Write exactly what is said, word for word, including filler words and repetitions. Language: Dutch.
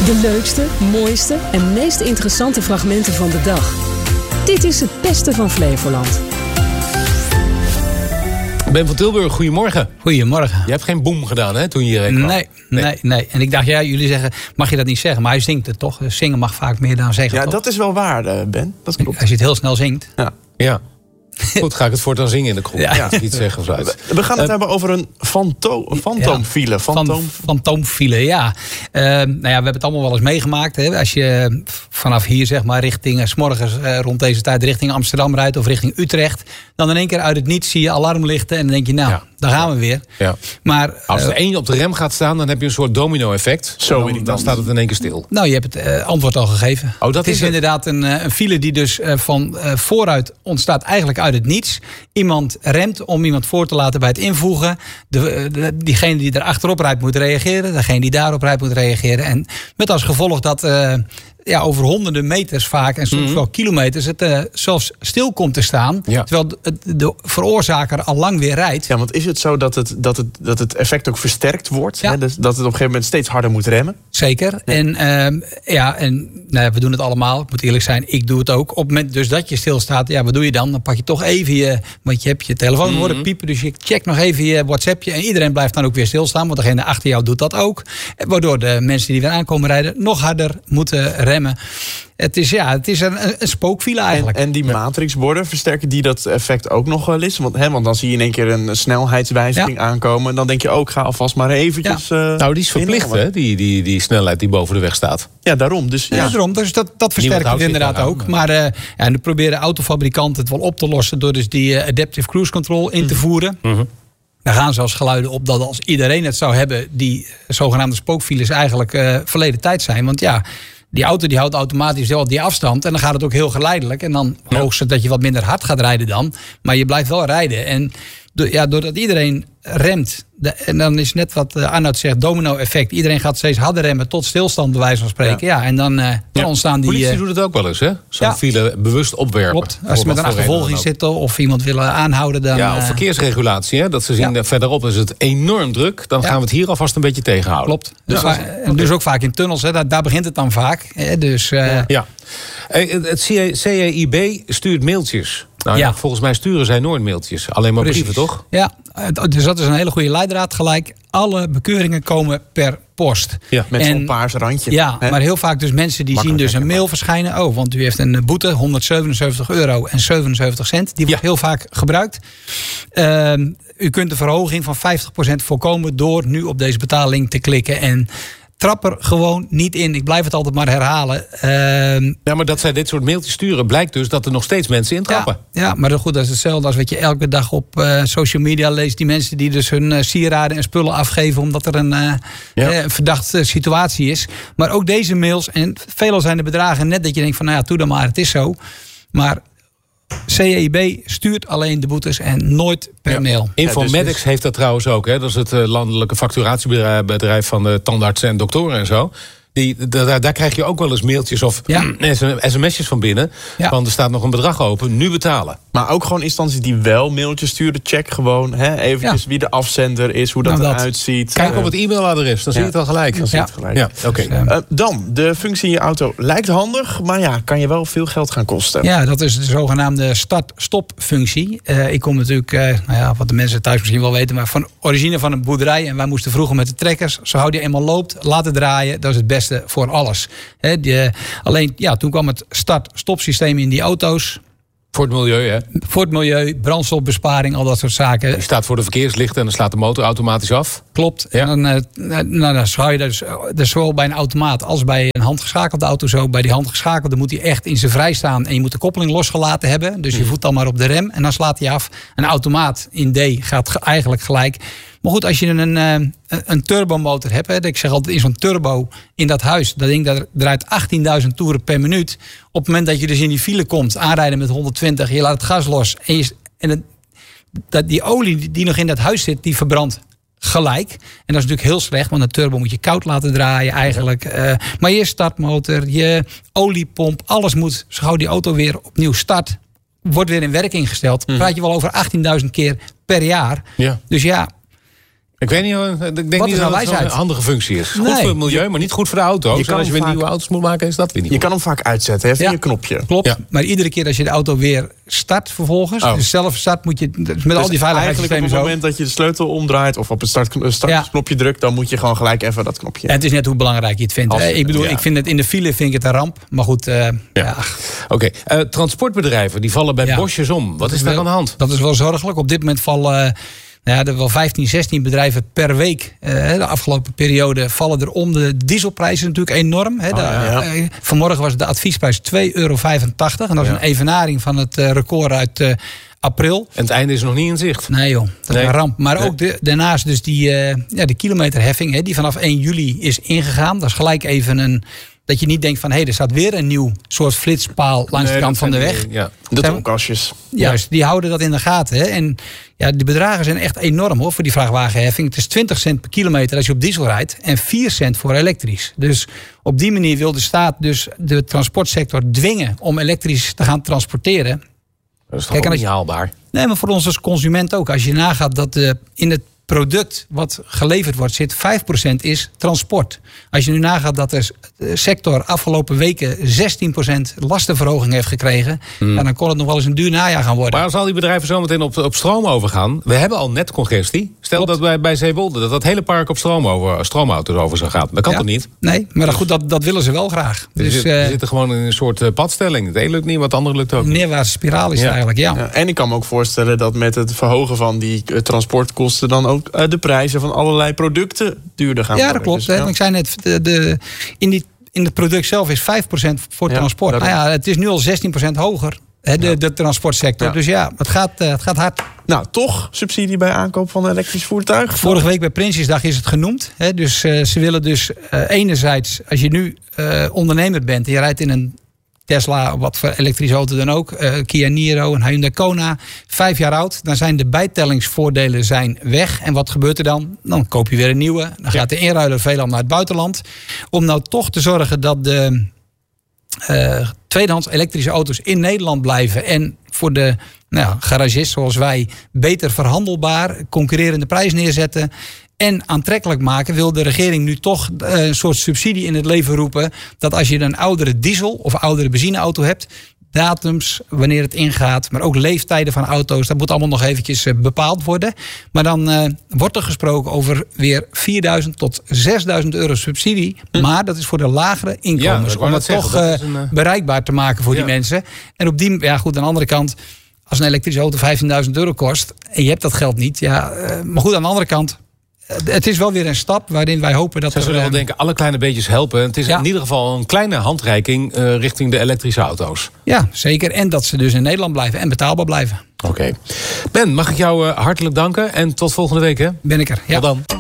De leukste, mooiste en meest interessante fragmenten van de dag. Dit is het beste van Flevoland. Ben van Tilburg, goedemorgen. Goedemorgen. Je hebt geen boem gedaan, hè, toen je hierheen kwam? Nee, nee, nee, nee. En ik dacht, ja, jullie zeggen, mag je dat niet zeggen? Maar hij zingt het toch? Dus zingen mag vaak meer dan zeggen, Ja, toch? dat is wel waar, Ben. Dat klopt. Als je het heel snel zingt. Ja. Ja. Goed, ga ik het voortaan zingen in de kroeg. Ja. Ja. Iets zeggen of zo. We, we gaan het uh, hebben over een fanto- fantoomfile. Ja, Fantoom... Fantoomfile, ja. Uh, nou ja. We hebben het allemaal wel eens meegemaakt. Hè. Als je vanaf hier, zeg maar, richting, uh, 's morgens uh, rond deze tijd richting Amsterdam rijdt of richting Utrecht, dan in één keer uit het niets zie je alarmlichten en dan denk je, nou, ja. daar gaan we weer. Ja. Maar als er uh, één op de rem gaat staan, dan heb je een soort domino-effect. Zo, dan, dan staat het in één keer stil. Nou, je hebt het uh, antwoord al gegeven. Oh, dat het is, is het. inderdaad een, uh, een file die dus uh, van uh, vooruit ontstaat, eigenlijk uit het niets. Iemand remt om iemand voor te laten bij het invoegen. De, de, diegene die er achterop rijdt moet reageren. Degene die daarop rijdt moet reageren. En met als gevolg dat uh, ja, over honderden meters vaak en soms mm-hmm. wel kilometers het uh, zelfs stil komt te staan. Ja. Terwijl de, de veroorzaker al lang weer rijdt. Ja, want is het zo dat het, dat het, dat het effect ook versterkt wordt? Ja. Hè? Dus dat het op een gegeven moment steeds harder moet remmen? Zeker. Ja. En, uh, ja, en nou, we doen het allemaal. Ik moet eerlijk zijn, ik doe het ook. Op het moment dus dat je stilstaat, ja, wat doe je dan? Dan pak je toch even je, want je hebt je telefoon mm-hmm. horen piepen. Dus je checkt nog even je WhatsAppje. En iedereen blijft dan ook weer stilstaan. Want degene achter jou doet dat ook. Waardoor de mensen die weer aankomen rijden nog harder moeten remmen. Het is, ja, het is een, een spookfile eigenlijk. En, en die ja. matrixborden, versterken die dat effect ook nog wel eens? Want, hè, want dan zie je in één keer een snelheidswijziging ja. aankomen. En dan denk je ook, ga alvast maar eventjes... Ja. Uh, nou, die is verplicht, hè? Die, die, die snelheid die boven de weg staat. Ja, daarom. Dus, ja. ja, daarom. Dus dat, dat versterkt het inderdaad ook. Aan. Maar uh, ja, nu proberen autofabrikanten het wel op te lossen door dus die uh, Adaptive Cruise Control in te mm-hmm. voeren. Mm-hmm. Daar gaan zelfs geluiden op dat als iedereen het zou hebben, die zogenaamde spookfiles eigenlijk uh, verleden tijd zijn. Want ja, die auto die houdt automatisch wel die afstand. En dan gaat het ook heel geleidelijk. En dan ja. hoogstens dat je wat minder hard gaat rijden dan. Maar je blijft wel rijden. En do, ja, doordat iedereen remt. De, en dan is net wat uh, Arnoud zegt, domino-effect. Iedereen gaat steeds harder remmen tot stilstand, bij wijze van spreken. Ja, ja en dan, uh, dan ja. ontstaan die... Politie uh, doet het ook wel eens, hè? Zo'n ja. file bewust opwerpen. Klopt. Als ze met een achtervolging zitten of iemand willen aanhouden, dan... Ja, of verkeersregulatie, hè? Dat ze zien ja. verderop is het enorm druk. Dan ja. gaan we het hier alvast een beetje tegenhouden. Klopt. Dus, ja. va- okay. dus ook vaak in tunnels, hè? Daar, daar begint het dan vaak. Hè? Dus, uh, ja. ja. Het C E I B stuurt mailtjes. Nou, ja. Volgens mij sturen zij nooit mailtjes. Alleen maar Precies. brieven, toch? Ja, dus dat is een hele goede leidraad gelijk. Alle bekeuringen komen per post. Ja, met en, zo'n paars randje. Ja, hè? Maar heel vaak dus mensen die zien dus een mail verschijnen. Oh, want u heeft een boete, honderdzevenenzeventig euro en zevenenzeventig cent. Die wordt ja. heel vaak gebruikt. Uh, u kunt de verhoging van vijftig procent voorkomen door nu op deze betaling te klikken. En trap er gewoon niet in. Ik blijf het altijd maar herhalen. Uh, ja, maar dat zij dit soort mailtjes sturen, blijkt dus dat er nog steeds mensen intrappen. Ja, ja, maar goed, dat is hetzelfde als wat je elke dag op uh, social media leest. Die mensen die dus hun uh, sieraden en spullen afgeven omdat er een uh, ja. uh, verdachte situatie is. Maar ook deze mails, en veelal zijn de bedragen net dat je denkt van, nou ja, doe dan maar, het is zo. Maar C E I B stuurt alleen de boetes en nooit per ja. mail. Informatics ja, dus heeft dat trouwens ook. Hè? Dat is het landelijke facturatiebedrijf van de tandartsen en doktoren en zo. Die, daar, daar krijg je ook wel eens mailtjes of ja. sms'jes van binnen. Ja. Van er staat nog een bedrag open, nu betalen. Maar ook gewoon instanties die wel mailtjes sturen. Check gewoon hè, eventjes ja. wie de afzender is, hoe dat, nou, dat. eruit ziet. Kijk op het e-mailadres, dan ja. zie je het al gelijk. Dan zie je het gelijk. Ja. Okay. Dus, uh, uh, dan, de functie in je auto lijkt handig, maar ja, kan je wel veel geld gaan kosten. Ja, dat is de zogenaamde start-stop-functie. Uh, ik kom natuurlijk, uh, nou ja, wat de mensen thuis misschien wel weten, maar van origine van een boerderij. En wij moesten vroeger met de trekkers, zo hou die eenmaal loopt, laten draaien. Dat is het beste voor alles. He, die, alleen, ja, toen kwam het start-stop systeem in die auto's. Voor het milieu, hè? Voor het milieu, brandstofbesparing, al dat soort zaken. Je staat voor de verkeerslichten en dan slaat de motor automatisch af. Klopt. Ja. En dan, uh, nou, dan zou je dus, dus zowel bij een automaat als bij een handgeschakelde auto zo. Bij die handgeschakelde moet hij echt in zijn vrij staan en je moet de koppeling losgelaten hebben. Dus je voet dan maar op de rem en dan slaat hij af. Een automaat in D gaat eigenlijk gelijk. Maar goed, als je een, een, een turbomotor hebt, hè, ik zeg altijd in zo'n turbo in dat huis, dat ding dat draait achttienduizend toeren per minuut. Op het moment dat je dus in die file komt, aanrijden met honderdtwintig, je laat het gas los en, je, en het, dat die olie die nog in dat huis zit, die verbrandt gelijk. En dat is natuurlijk heel slecht, want een turbo moet je koud laten draaien eigenlijk. Uh, maar je startmotor, je oliepomp, alles moet, zo gauw die auto weer opnieuw start, wordt weer in werking gesteld. Mm. Praat je wel over achttienduizend keer per jaar. Ja. Dus ja, Ik weet niet, ik denk Wat niet is nou dat het wijsheid? een handige functie is. Goed Nee. voor het milieu, maar niet goed voor de auto. Je kan Als je weer vaak- nieuwe auto's moet maken, is dat weer niet Je goed. kan hem vaak uitzetten, hè, via Ja. een knopje. Klopt, Ja. maar iedere keer als je de auto weer start vervolgens... Oh. dus zelf start moet je... Met al Dus die eigenlijk op veiligheidssystemen het zo... moment dat je de sleutel omdraait of op het start, startknopje drukt, dan moet je gewoon gelijk even dat knopje. En het is net hoe belangrijk je het vindt. Als- hè. Ik bedoel, ja. ik vind het in de file vind ik het een ramp. Maar goed, uh, ja. ja. Oké, okay. uh, transportbedrijven die vallen bij Ja. bosjes om. Wat Dat is is daar wel- aan de hand? Dat is wel zorgelijk. Op dit moment vallen... Uh, Ja, er wel vijftien, zestien bedrijven per week. Uh, de afgelopen periode vallen er om. De dieselprijzen natuurlijk enorm. Hè. Oh, de, ja. uh, vanmorgen was de adviesprijs twee euro vijfentachtig. En dat is Ja. een evenaring van het uh, record uit uh, april. En het einde is nog niet in zicht. Nee joh, dat Nee. is een ramp. Maar Nee. ook de, daarnaast dus die, uh, ja, de kilometerheffing... Hè, die vanaf één juli is ingegaan. Dat is gelijk even een... Dat je niet denkt van, hé, hey, er staat weer een nieuw soort flitspaal langs Nee, de kant dat van de zijn weg. die- Ja. De Ja. tonkastjes. Juist, die houden dat in de gaten. Hè. En ja, de bedragen zijn echt enorm hoor voor die vrachtwagenheffing. Het is twintig cent per kilometer als je op diesel rijdt en vier cent voor elektrisch. Dus op die manier wil de staat dus de transportsector dwingen om elektrisch te gaan transporteren. Dat is toch Kijk, en ook als niet je- haalbaar. Nee, maar voor ons als consument ook. Als je nagaat dat uh, in het product wat geleverd wordt zit vijf procent is transport. Als je nu nagaat dat de sector afgelopen weken zestien procent lastenverhoging heeft gekregen, Hmm. ja, dan kon het nog wel eens een duur najaar gaan worden. Maar als al die bedrijven zo meteen op, op stroom overgaan... We hebben al net congestie. Stel Klopt. dat bij, bij Zeewolde dat dat hele park op stroom over, stroomauto's over zou gaan. Dat kan Ja. toch niet? Nee, maar goed, dat, dat willen ze wel graag. We Dus zitten, we uh, zitten gewoon in een soort uh, padstelling. Het een lukt niet, wat het andere lukt ook een niet. neerwaartse spiraal is Ja. het eigenlijk, ja. Ja, en ik kan me ook voorstellen dat met het verhogen van die uh, transportkosten dan ook uh, de prijzen van allerlei producten duurder gaan Ja, worden. dat klopt. Dus, hè. ja. Ik zei net, de, de, in, die, in het product zelf is vijf procent voor Ja, transport. daarom. Nou ja, het is nu al zestien procent hoger, hè, de, Ja. de transportsector. Ja. Dus ja, het gaat, uh, het gaat hard. Nou, toch subsidie bij aankoop van een elektrisch voertuig. Vorige week bij Prinsjesdag is het genoemd. Hè. Dus uh, ze willen dus uh, enerzijds, als je nu uh, ondernemer bent en je rijdt in een Tesla, wat voor elektrische auto dan ook, uh, Kia Niro, een Hyundai Kona, vijf jaar oud, dan zijn de bijtellingsvoordelen zijn weg. En wat gebeurt er dan? Dan koop je weer een nieuwe. Dan gaat de inruiler veelal naar het buitenland. Om nou toch te zorgen dat de uh, tweedehands elektrische auto's in Nederland blijven en voor de nou, garagist zoals wij beter verhandelbaar, concurrerende prijs neerzetten en aantrekkelijk maken, wil de regering nu toch een soort subsidie in het leven roepen, dat als je een oudere diesel of oudere benzineauto hebt, datums, wanneer het ingaat, maar ook leeftijden van auto's, dat moet allemaal nog eventjes bepaald worden. Maar dan uh, wordt er gesproken over weer vierduizend tot zesduizend euro subsidie, hm. maar dat is voor de lagere inkomens, Ja, om het toch uh, een, uh... bereikbaar te maken voor ja. die mensen. En op die, ja goed, aan de andere kant, als een elektrische auto vijftienduizend euro kost en je hebt dat geld niet, ja, uh, maar goed, aan de andere kant, het is wel weer een stap waarin wij hopen dat... Zij zullen wel denken, alle kleine beetjes helpen. Het is ja. in ieder geval een kleine handreiking uh, richting de elektrische auto's. Ja, zeker. En dat ze dus in Nederland blijven en betaalbaar blijven. Oké. Okay. Ben, mag ik jou uh, hartelijk danken en tot volgende week, hè? Ben ik er, ja. Tot dan.